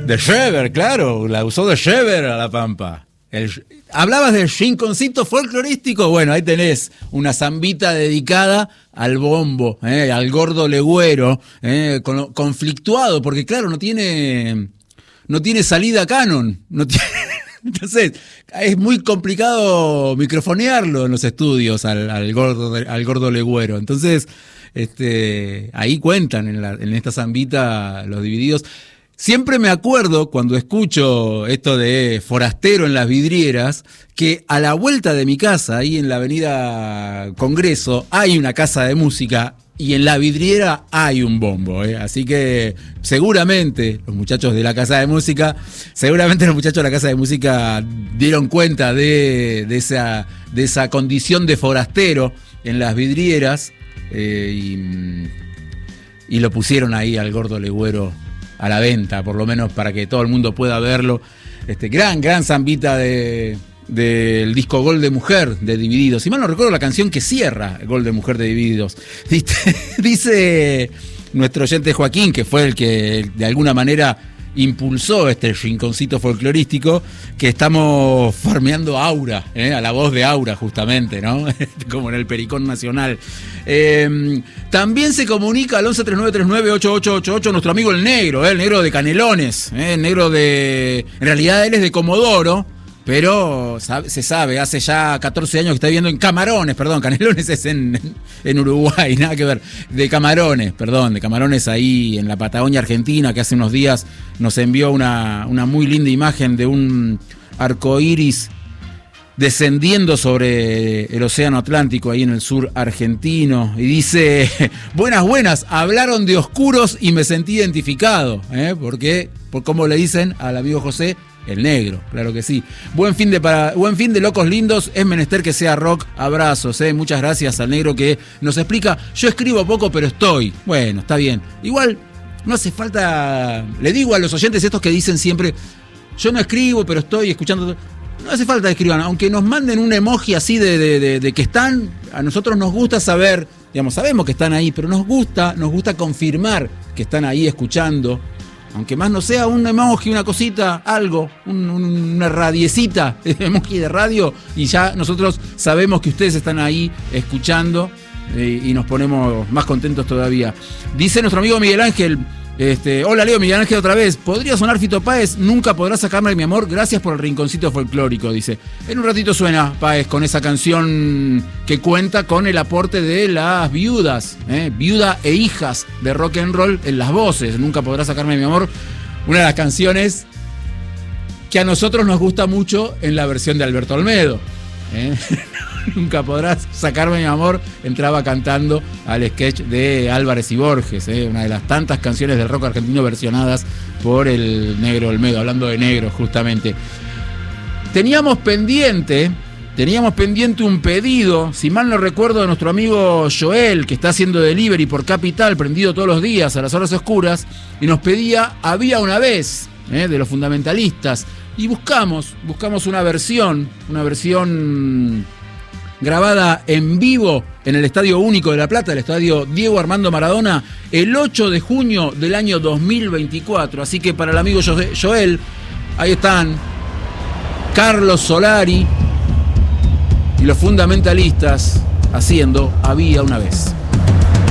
De Shever, claro, la usó de Shever a la Pampa. Hablabas del rinconcito folclorístico, bueno, ahí tenés una zambita dedicada al bombo, al gordo legüero, conflictuado, porque claro, no tiene salida canon, entonces es muy complicado microfonearlo en los estudios al gordo legüero, entonces ahí cuentan en esta zambita los Divididos. Siempre me acuerdo cuando escucho esto de Forastero en las vidrieras, que a la vuelta de mi casa, ahí en la avenida Congreso, hay una casa de música y en la vidriera hay un bombo, Así que seguramente los muchachos de la casa de música dieron cuenta de esa condición de forastero en las vidrieras y lo pusieron ahí al gordo legüero a la venta, por lo menos para que todo el mundo pueda verlo. Gran zambita del disco Gol de Mujer de Divididos. Si mal no recuerdo, la canción que cierra Gol de Mujer de Divididos. Dice nuestro oyente Joaquín, que fue el que de alguna manera impulsó este rinconcito folclorístico, que estamos farmeando Aura, a la voz de Aura justamente, ¿no? Como en el Pericón Nacional. También se comunica al 1139398888 nuestro amigo el Negro de Canelones, el Negro en realidad él es de Comodoro, pero se sabe, hace ya 14 años que está viviendo en Camarones, Canelones es en Uruguay, nada que ver, de Camarones ahí en la Patagonia Argentina, que hace unos días nos envió una muy linda imagen de un arcoíris descendiendo sobre el océano Atlántico ahí en el sur argentino, y dice: buenas, hablaron de oscuros y me sentí identificado, porque por cómo le dicen al amigo José, el Negro, claro que sí. Buen fin de locos lindos, es menester que sea rock, abrazos, muchas gracias al Negro que nos explica. Yo escribo poco pero estoy, bueno, está bien, igual no hace falta, le digo a los oyentes estos que dicen siempre, yo no escribo pero estoy escuchando, no hace falta que escriban, aunque nos manden un emoji así de que están, a nosotros nos gusta saber, digamos, sabemos que están ahí, pero nos gusta confirmar que están ahí escuchando, aunque más no sea un emoji, una cosita, algo, una radiecita, emoji de radio, y ya nosotros sabemos que ustedes están ahí escuchando y nos ponemos más contentos todavía. Dice nuestro amigo Miguel Ángel, hola Leo, Miguel Ángel otra vez, ¿podría sonar Fito Páez? Nunca podrás sacarme de mi amor, gracias por el rinconcito folclórico, dice. En un ratito suena Páez con esa canción que cuenta con el aporte de las viudas, viuda e hijas de rock and roll en las voces. Nunca podrás sacarme de mi amor, una de las canciones que a nosotros nos gusta mucho en la versión de Alberto Olmedo. Nunca podrás sacarme de mi amor, entraba cantando al sketch de Álvarez y Borges, una de las tantas canciones del rock argentino versionadas por el Negro Olmedo, hablando de negros justamente. Teníamos pendiente un pedido, si mal no recuerdo, de nuestro amigo Joel, que está haciendo delivery por Capital, prendido todos los días a las horas oscuras, y nos pedía Había una vez, de Los Fundamentalistas, y buscamos una versión grabada en vivo en el Estadio Único de La Plata, el Estadio Diego Armando Maradona, el 8 de junio del año 2024. Así que para el amigo Joel, ahí están Carlos Solari y Los Fundamentalistas haciendo Había una vez.